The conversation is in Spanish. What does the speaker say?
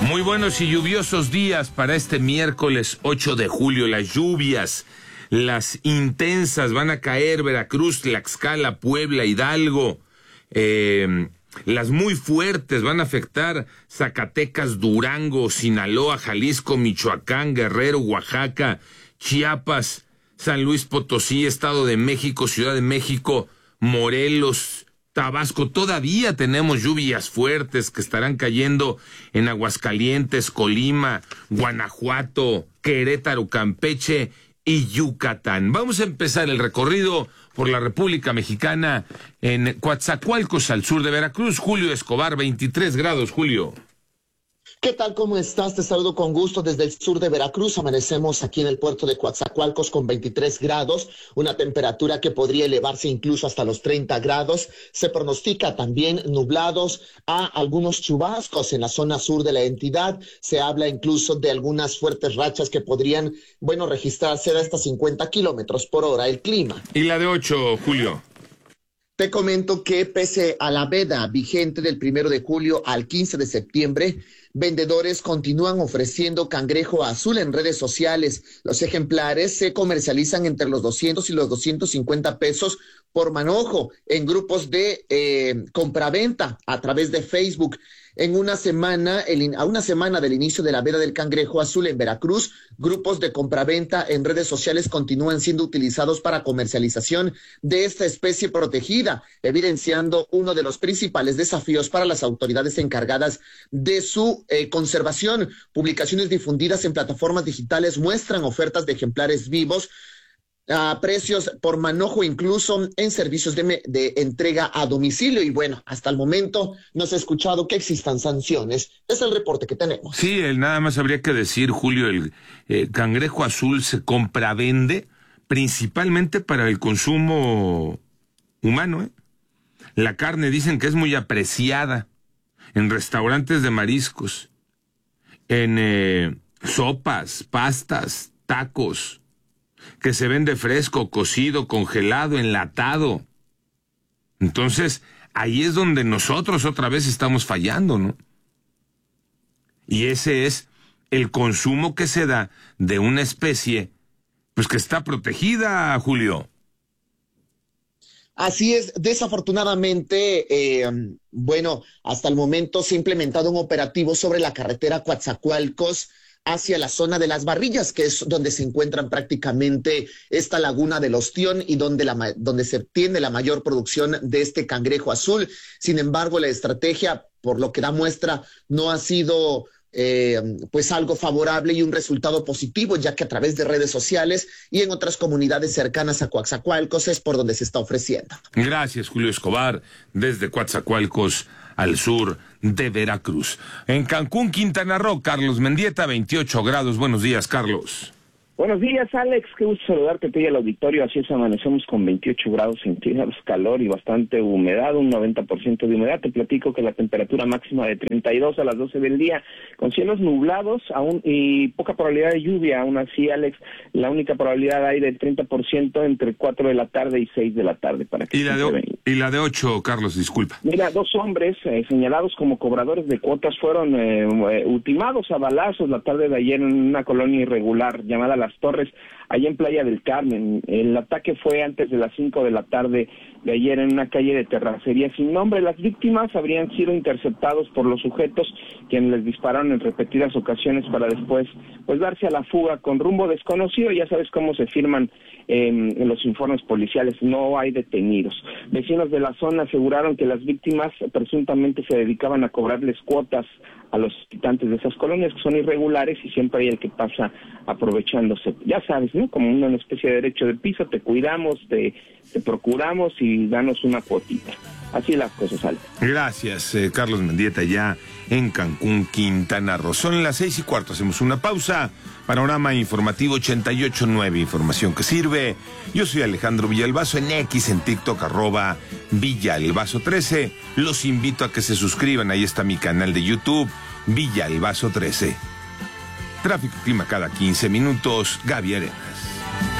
Muy buenos y lluviosos días para este miércoles 8 de julio. Las lluvias, las intensas van a caer Veracruz, Tlaxcala, Puebla, Hidalgo. Las muy fuertes van a afectar Zacatecas, Durango, Sinaloa, Jalisco, Michoacán, Guerrero, Oaxaca, Chiapas, San Luis Potosí, Estado de México, Ciudad de México, Morelos, Tabasco. Todavía tenemos lluvias fuertes que estarán cayendo en Aguascalientes, Colima, Guanajuato, Querétaro, Campeche y Yucatán. Vamos a empezar el recorrido por la República Mexicana en Coatzacoalcos, al sur de Veracruz. Julio Escobar, 23 grados, Julio. ¿Qué tal? ¿Cómo estás? Te saludo con gusto desde el sur de Veracruz. Amanecemos aquí en el puerto de Coatzacoalcos con 23 grados, una temperatura que podría elevarse incluso hasta los 30 grados. Se pronostica también nublados a algunos chubascos en la zona sur de la entidad. Se habla incluso de algunas fuertes rachas que podrían, registrarse de hasta 50 kilómetros por hora. El clima. ¿Y la de 8, Julio? Te comento que pese a la veda vigente del 1 de julio al 15 de septiembre, vendedores continúan ofreciendo cangrejo azul en redes sociales. Los ejemplares se comercializan entre los 200 y los 250 pesos por manojo en grupos de compraventa a través de Facebook. A una semana del inicio de la veda del cangrejo azul en Veracruz, grupos de compraventa en redes sociales continúan siendo utilizados para comercialización de esta especie protegida, evidenciando uno de los principales desafíos para las autoridades encargadas de su conservación. Publicaciones difundidas en plataformas digitales muestran ofertas de ejemplares vivos a precios por manojo, incluso en servicios de entrega a domicilio. Y bueno, hasta el momento no se ha escuchado que existan sanciones. Es el reporte que tenemos. Sí, nada más habría que decir, Julio, el cangrejo azul se compravende principalmente para el consumo humano. La carne dicen que es muy apreciada en restaurantes de mariscos, en sopas, pastas, tacos, que se vende fresco, cocido, congelado, enlatado. Entonces, ahí es donde nosotros otra vez estamos fallando, ¿no? Y ese es el consumo que se da de una especie, pues que está protegida, Julio. Así es, desafortunadamente, hasta el momento se ha implementado un operativo sobre la carretera Coatzacoalcos hacia la zona de Las Barrillas, que es donde se encuentran prácticamente esta laguna del Ostión y donde se tiene la mayor producción de este cangrejo azul. Sin embargo, la estrategia, por lo que da muestra, no ha sido algo favorable y un resultado positivo, ya que a través de redes sociales y en otras comunidades cercanas a Coatzacoalcos es por donde se está ofreciendo. Gracias, Julio Escobar, desde Coatzacoalcos, al sur de Veracruz. En Cancún, Quintana Roo, Carlos Mendieta, 28 grados. Buenos días, Carlos. Buenos días, Alex. Qué gusto saludarte a ti y al auditorio. Así es, amanecemos con 28 grados centígrados, calor y bastante humedad, un 90% de humedad. Te platico que la temperatura máxima de 32 a las 12 del día, con cielos nublados y poca probabilidad de lluvia. Aún así, Alex, la única probabilidad hay del 30% entre 4 de la tarde y 6 de la tarde. ¿Y la de 8, Carlos, disculpa? Mira, 2 hombres señalados como cobradores de cuotas fueron ultimados a balazos la tarde de ayer en una colonia irregular llamada Las Torres, allá en Playa del Carmen. El ataque fue antes de las 5 de la tarde de ayer en una calle de terracería sin nombre. Las víctimas habrían sido interceptados por los sujetos, quienes les dispararon en repetidas ocasiones para después darse a la fuga con rumbo desconocido. Ya sabes cómo se firman en los informes policiales, no hay detenidos. Vecinos de la zona aseguraron que las víctimas presuntamente se dedicaban a cobrarles cuotas a los habitantes de esas colonias, que son irregulares, y siempre hay el que pasa aprovechándose. Ya sabes, ¿no? Como una especie de derecho de piso, te cuidamos, te procuramos y danos una cuotita. Así las cosas salen. Gracias, Carlos Mendieta, ya en Cancún, Quintana Roo. Son las 6:15, hacemos una pausa. Panorama Informativo 88.9, información que sirve. Yo soy Alejandro Villalbazo, en X, en TikTok, @Villalbazo13. Los invito a que se suscriban, ahí está mi canal de YouTube, Villalbazo13. Tráfico y clima cada 15 minutos, Gaby Arenas.